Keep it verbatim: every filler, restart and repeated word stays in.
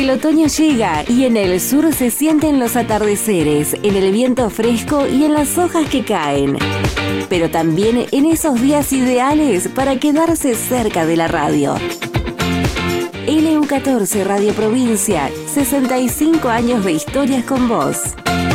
El otoño llega y en el sur se sienten los atardeceres, en el viento fresco y en las hojas que caen. Pero también en esos días ideales para quedarse cerca de la radio. L U catorce Radio Provincia, sesenta y cinco años de historias con vos.